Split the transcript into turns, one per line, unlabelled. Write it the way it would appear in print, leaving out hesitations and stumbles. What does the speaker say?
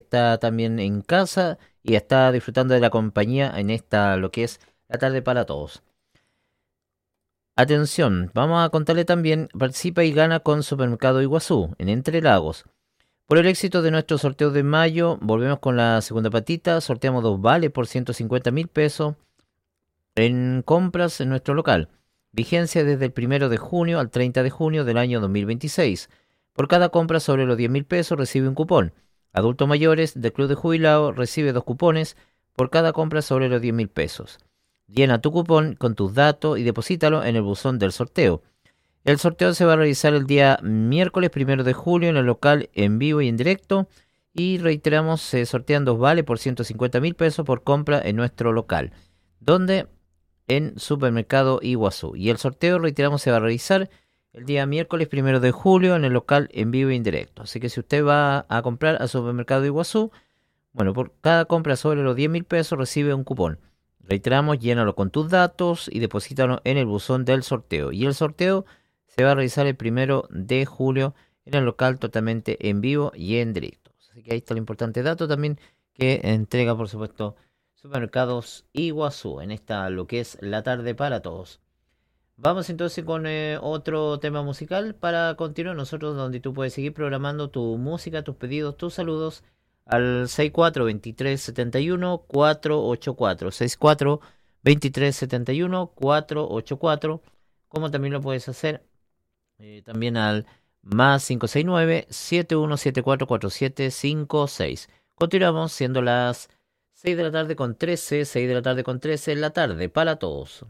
está también en casa y está disfrutando de la compañía en esta, lo que es la tarde para todos. Atención, vamos a contarle también, participa y gana con Supermercado Iguazú, en Entre Lagos. Por el éxito de nuestro sorteo de mayo, volvemos con la segunda patita, sorteamos 2 vales por 150.000 pesos en compras en nuestro local. Vigencia desde el 1 de junio al 30 de junio del año 2026. Por cada compra sobre los 10.000 pesos recibe un cupón. Adultos mayores del Club de Jubilados recibe 2 cupones por cada compra sobre los 10.000 pesos. Llena tu cupón con tus datos y deposítalo en el buzón del sorteo. El sorteo se va a realizar el día miércoles 1 de julio en el local en vivo y en directo. Y reiteramos, se sortean 2 vales por 150.000 pesos por compra en nuestro local, donde en Supermercado Iguazú. Y el sorteo, reiteramos, se va a realizar el día miércoles 1 de julio en el local en vivo y en directo. Así que si usted va a comprar a Supermercado Iguazú, bueno, por cada compra sobre los 10.000 pesos recibe un cupón. Reiteramos, llénalo con tus datos y deposítalo en el buzón del sorteo. Y el sorteo se va a realizar el 1 de julio en el local totalmente en vivo y en directo. Así que ahí está el importante dato también que entrega, por supuesto, Supermercados Iguazú en esta, lo que es la tarde para todos. Vamos entonces con otro tema musical para continuar nosotros, donde tú puedes seguir programando tu música, tus pedidos, tus saludos al 64 23 71 484 64 23 71 484, como también lo puedes hacer también al más 569 71744756. Continuamos siendo las 6 de la tarde con 13 en la tarde para todos.